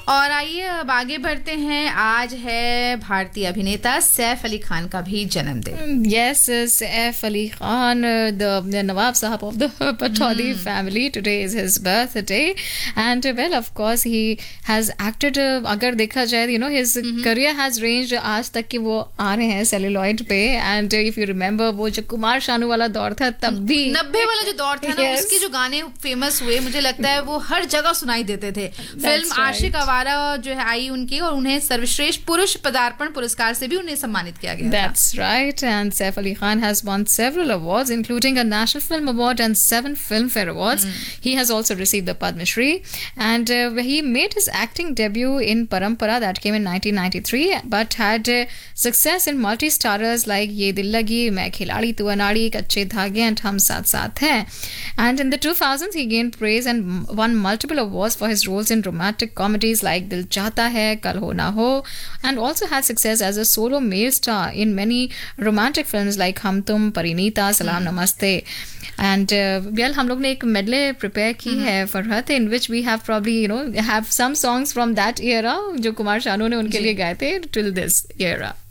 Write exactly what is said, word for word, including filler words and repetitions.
और आइए अब आगे बढ़ते हैं. आज है भारतीय अभिनेता सैफ अली खान का भी जन्मदिन. Yes, Saif Ali Khan, uh, the, the Nawab Sahab of the Patodi mm. family. Today is his birthday, and uh, well, of course, he has acted. Uh, अगर देखा जाए, you know, his mm-hmm. career has ranged. आज तक कि वो आ रहे हैं celluloid पे, and uh, if you remember, वो जो कुमार शानू वाला दौर था, तब भी नब्बे वाला जो दौर था ना, yes. उसके जो गाने फेमस हुए, मुझे लगता है वो हर जगह सुनाई देते थे. Film right. आशिक आवारा जो है आई उनकी, और उन्हें सर्वश्रेष्ठ पुरुष पदार्पण पुरस्कार से भी उन्हें सम्मानित किया गया. That's right, and Saif Ali Khan has won several awards, including a National Film Award and seven Filmfare Awards. Mm. He has also received the Padma Shri, and uh, he made his acting debut in Parampara that came in nineteen ninety-three, but had uh, success in multi-starrers like Ye Dil Lagi, Main Khiladi Tu Anadi, Kache Dhage, and Hum Saath Saath Hain. And in the two thousands, he gained praise and won multiple awards for his roles in romantic comedies like Dil Chahta Hai, Kal Ho Na Ho, and also had success as a solo male star in many romantic films like Hum Tum, Parinita, Salam mm. Namaste. And uh, well, हम लोग ने एक medley prepare की mm-hmm. है Farhat, in which we have probably, you know, have some songs from that era जो कुमार शानू ने उनके लिए गाए थे till this era.